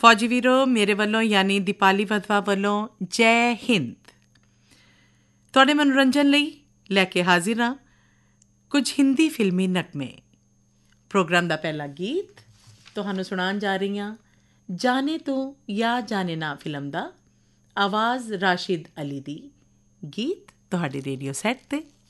ਫੌਜੀ ਵੀਰੋ, ਮੇਰੇ ਵੱਲੋਂ ਯਾਨੀ ਦੀਪਾਲੀ ਵਧਵਾ ਵੱਲੋਂ ਜੈ ਹਿੰਦ। ਤੁਹਾਡੇ ਮਨੋਰੰਜਨ ਲਈ ਲੈ ਕੇ ਹਾਜ਼ਰ ਹਾਂ ਕੁਝ ਹਿੰਦੀ ਫਿਲਮੀ ਨਗਮੇ। ਪ੍ਰੋਗਰਾਮ ਦਾ ਪਹਿਲਾ ਗੀਤ ਤੁਹਾਨੂੰ ਸੁਣਾਉਣ ਜਾ ਰਹੀ ਹਾਂ ਜਾਨੇ ਤੂੰ ਯਾ ਜਾਨੇ ਨਾ ਫਿਲਮ ਦਾ। ਆਵਾਜ਼ ਰਾਸ਼ਿਦ ਅਲੀ ਦੀ। ਗੀਤ ਤੁਹਾਡੇ ਰੇਡੀਓ ਸੈੱਟ 'ਤੇ।